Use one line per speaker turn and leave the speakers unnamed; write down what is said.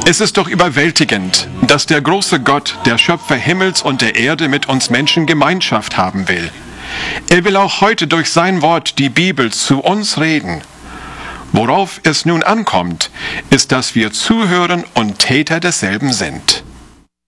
Es ist doch überwältigend, dass der große Gott, der Schöpfer Himmels und der Erde, mit uns Menschen Gemeinschaft haben will. Er will auch heute durch sein Wort, die Bibel, zu uns reden. Worauf es nun ankommt, ist, dass wir zuhören und Täter desselben sind.